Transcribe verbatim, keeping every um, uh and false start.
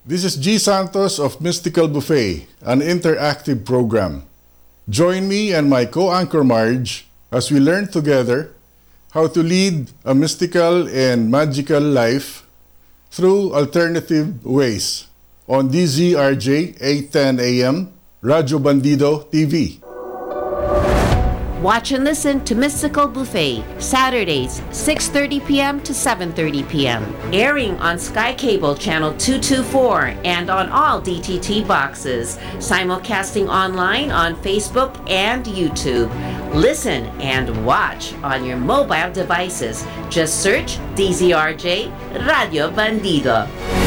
This is G. Santos of Mystical Buffet, an interactive program. Join me and my co-anchor Marge as we learn together how to lead a mystical and magical life through alternative ways on D Z R J eight ten A M, Radyo Bandido T V. Watch and listen to Mystical Buffet, Saturdays, six thirty p.m. to seven thirty p.m. Airing on Sky Cable Channel two twenty-four and on all D T T boxes. Simulcasting online on Facebook and YouTube. Listen and watch on your mobile devices. Just search D Z R J Radio Bandido.